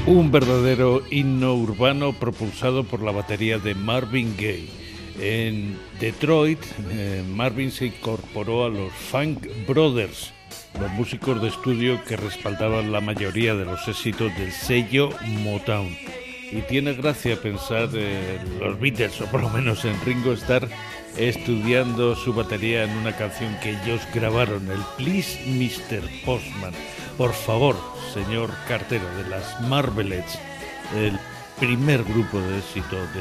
Un verdadero himno urbano propulsado por la batería de Marvin Gaye. En Detroit, Marvin se incorporó a los Funk Brothers, los músicos de estudio que respaldaban la mayoría de los éxitos del sello Motown. Y tiene gracia pensar en los Beatles, o por lo menos en Ringo Starr, estudiando su batería en una canción que ellos grabaron, el Please Mr. Postman. Por favor, señor cartero, de las Marvelettes, el primer grupo de éxito de